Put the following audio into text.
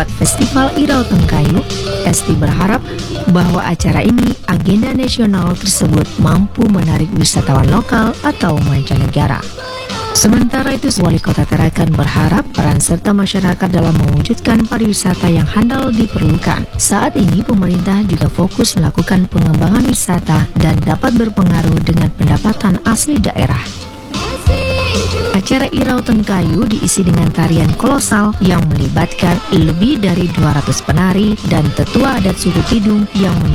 Lewat Festival Irau Tengkayu, Esti berharap bahwa acara ini agenda nasional tersebut mampu menarik wisatawan lokal atau mancanegara. Sementara itu, Wali Kota Tarakan berharap peran serta masyarakat dalam mewujudkan pariwisata yang handal diperlukan. Saat ini, pemerintah juga fokus melakukan pengembangan wisata dan dapat berpengaruh dengan pendapatan asli daerah. Acara Irau Tengkayu diisi dengan tarian kolosal yang melibatkan lebih dari 200 penari dan tetua adat suku Tidung yang